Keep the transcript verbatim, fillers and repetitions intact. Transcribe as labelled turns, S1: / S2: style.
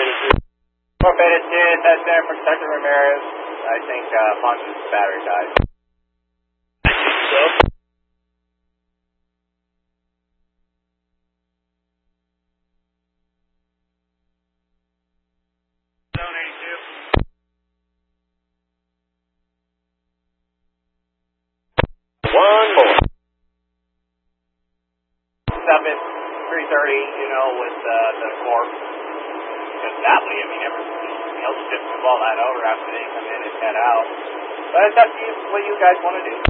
S1: Beta two. four Beta two, that's there for Detective Ramirez. I think uh, Ponce's battery died.
S2: I think so.
S1: Zone eighty-two.
S2: One more.
S1: Stop at three thirty, you know, with uh, the corpse. Because sadly, I mean, everything else just move all that over after they come in and head out. But it's up to you what you guys want to do.